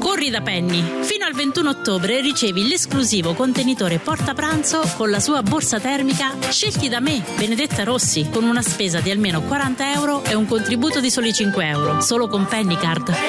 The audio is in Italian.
Corri da Penny. Fino al 21 ottobre ricevi l'esclusivo contenitore portapranzo con la sua borsa termica scelti da me, Benedetta Rossi, con una spesa di almeno 40 euro e un contributo di soli 5 euro. Solo con Pennycard.